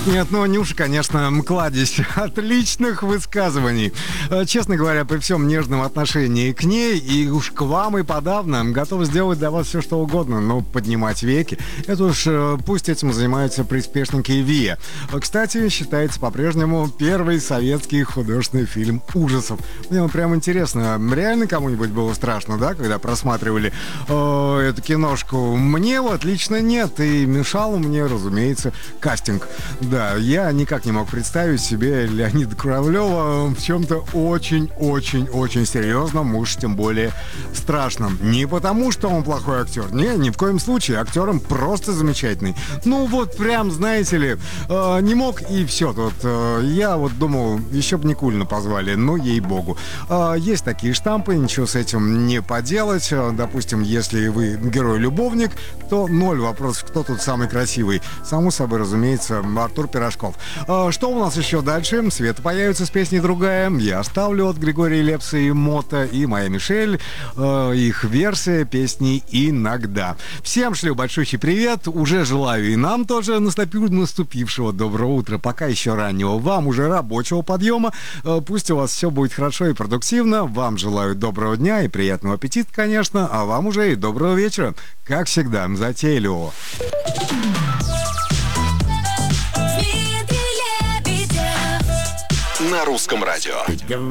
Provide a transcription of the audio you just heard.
Нет, ну, Нюша, конечно, кладезь отличных высказываний. Честно говоря, при всем нежном отношении к ней, и уж к вам и подавно, готов сделать для вас все, что угодно, но поднимать веки, это уж пусть этим занимаются приспешники ВИА. Кстати, считается по-прежнему первый советский художественный фильм ужасов. Мне вот прям интересно, реально кому-нибудь было страшно, да, когда просматривали эту киношку? Мне вот лично нет, и мешал мне, разумеется, кастинг. Да, я никак не мог представить себе Леонида Куравлева в чем-то очень-очень-очень серьезном, уж тем более страшном. Не потому, что он плохой актер. Не, ни в коем случае. Актер он просто замечательный. Ну вот прям, знаете ли, не мог и все. Тут я вот думал, еще бы Никулина позвали, но ей-богу. Есть такие штампы, ничего с этим не поделать. Допустим, если вы герой-любовник, то 0 вопросов, кто тут самый красивый. Само собой, разумеется, Артур Пирожков. Что у нас еще дальше? Света появится с песней «Другая». Я оставлю от Григория Лепса и Мота, и моя Мишель. Их версия песни «Иногда». Всем шлю большущий привет. Уже желаю и нам тоже наступившего доброго утра. Пока еще раннего. Вам уже рабочего подъема. Пусть у вас все будет хорошо и продуктивно. Вам желаю доброго дня и приятного аппетита, конечно. А вам уже и доброго вечера. Как всегда, затейливого. На русском радио.